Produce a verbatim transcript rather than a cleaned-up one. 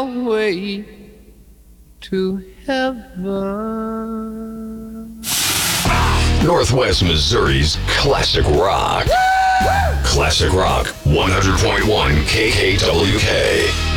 your way to heaven. Northwest Missouri's classic rock. Classic Rock one hundred point one K K W K.